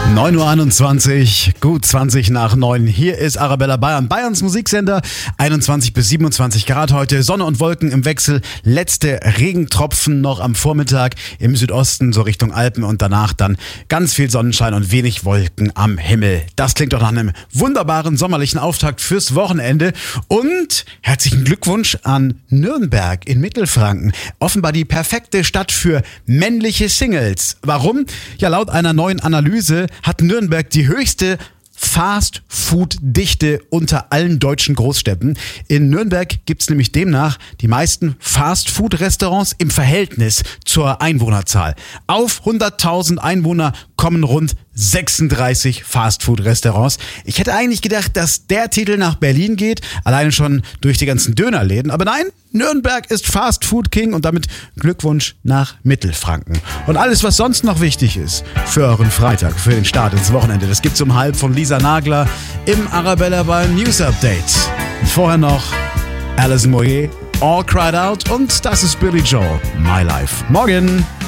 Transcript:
9.21 Uhr, gut 20 nach 9. Hier ist Arabella Bayern, Bayerns Musiksender. 21 bis 27 Grad heute, Sonne und Wolken im Wechsel. Letzte Regentropfen noch am Vormittag im Südosten, so Richtung Alpen, und danach dann ganz viel Sonnenschein und wenig Wolken am Himmel. Das klingt doch nach einem wunderbaren sommerlichen Auftakt fürs Wochenende. Und herzlichen Glückwunsch an Nürnberg in Mittelfranken. Offenbar die perfekte Stadt für männliche Singles. Warum? Ja, laut einer neuen Analyse hat Nürnberg die höchste Fast-Food-Dichte unter allen deutschen Großstädten. In Nürnberg gibt's nämlich demnach die meisten Fast-Food-Restaurants im Verhältnis zur Einwohnerzahl. Auf 100.000 Einwohner kommen rund 36 Fast-Food-Restaurants. Ich hätte eigentlich gedacht, dass der Titel nach Berlin geht, alleine schon durch die ganzen Dönerläden. Aber nein, Nürnberg ist Fast-Food-King und damit Glückwunsch nach Mittelfranken. Und alles, was sonst noch wichtig ist für euren Freitag, für den Start ins Wochenende, das gibt's um 12:30 von Lisa Nagler im Arabella Bayern News Update. Und vorher noch Alison Moyet, All Cried Out, und das ist Billy Joel, My Life. Morgen!